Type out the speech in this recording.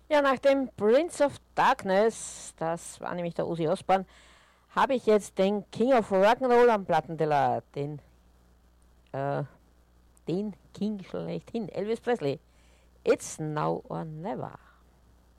Ja, nach dem Prince of Darkness, das war nämlich der Ozzy Osbourne, habe ich jetzt den King of Rock'n'Roll am Plattenteller, äh, den King schlechthin, Elvis Presley. It's now or never.